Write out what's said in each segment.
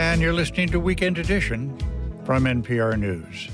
And you're listening to Weekend Edition from NPR News.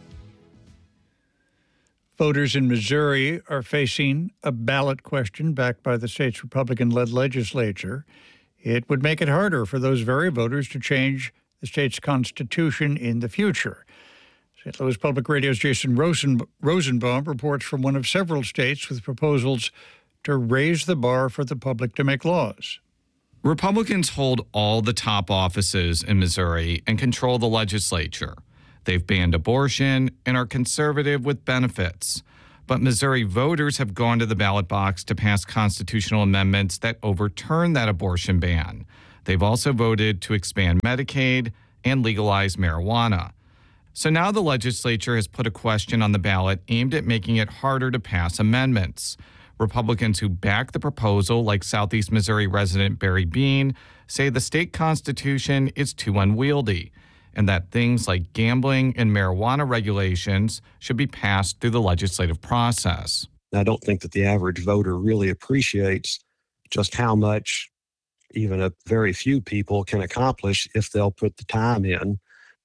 Voters in Missouri are facing a ballot question backed by the state's Republican-led legislature. It would make it harder for those very voters to change the state's constitution in the future. St. Louis Public Radio's Jason Rosenbaum reports from one of several states with proposals to raise the bar for the public to make laws. Republicans hold all the top offices in Missouri and control the legislature. They've banned abortion and are conservative with benefits. But Missouri voters have gone to the ballot box to pass constitutional amendments that overturn that abortion ban. They've also voted to expand Medicaid and legalize marijuana. So now the legislature has put a question on the ballot aimed at making it harder to pass amendments. Republicans who back the proposal, like Southeast Missouri resident Barry Bean, say the state constitution is too unwieldy and that things like gambling and marijuana regulations should be passed through the legislative process. I don't think that the average voter really appreciates just how much even a very few people can accomplish if they'll put the time in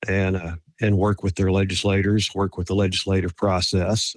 and work with their legislators, work with the legislative process,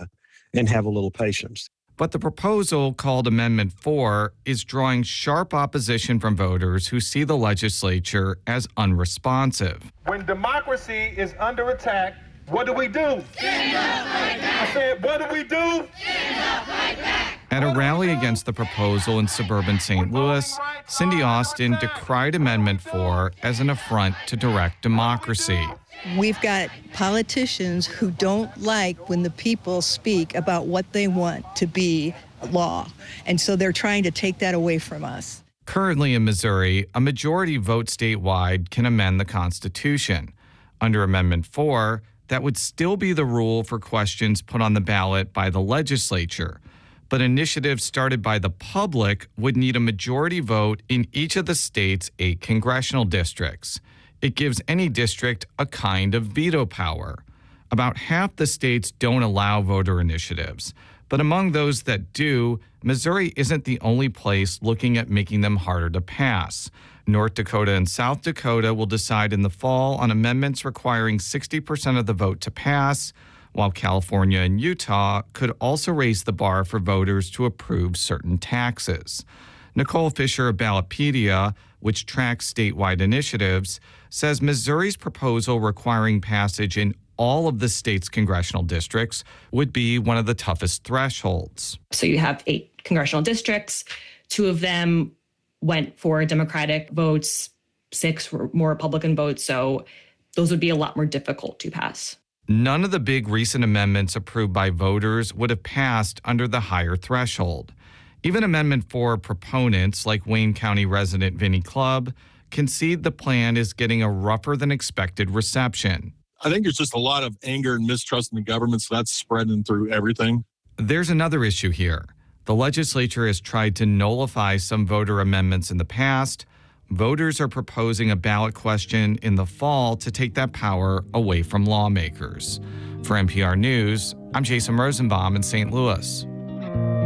and have a little patience. But the proposal, called Amendment 4, is drawing sharp opposition from voters who see the legislature as unresponsive. When democracy is under attack, what do we do? Stand up like that. I said, what do we do? Stand up like that. At a rally against the proposal in suburban St. Louis, Cindy Austin decried Amendment 4 as an affront to direct democracy. We've got politicians who don't like when the people speak about what they want to be law, and so they're trying to take that away from us. Currently in Missouri, a majority vote statewide can amend the Constitution. Under Amendment 4, that would still be the rule for questions put on the ballot by the legislature. But initiatives started by the public would need a majority vote in each of the state's 8 congressional districts. It gives any district a kind of veto power. About half the states don't allow voter initiatives. But among those that do, Missouri isn't the only place looking at making them harder to pass. North Dakota and South Dakota will decide in the fall on amendments requiring 60% of the vote to pass, while California and Utah could also raise the bar for voters to approve certain taxes. Nicole Fisher of Ballotpedia, which tracks statewide initiatives, says Missouri's proposal requiring passage in all of the state's congressional districts would be one of the toughest thresholds. So you have 8 congressional districts. 2 of them went for Democratic votes, 6 were more Republican votes. So those would be a lot more difficult to pass. None of the big recent amendments approved by voters would have passed under the higher threshold. Even Amendment 4 proponents, like Wayne County resident Vinnie Clubb, concede the plan is getting a rougher than expected reception. I think there's just a lot of anger and mistrust in the government, so that's spreading through everything. There's another issue here. The legislature has tried to nullify some voter amendments in the past. Voters are proposing a ballot question in the fall to take that power away from lawmakers. For NPR News, I'm Jason Rosenbaum in St. Louis.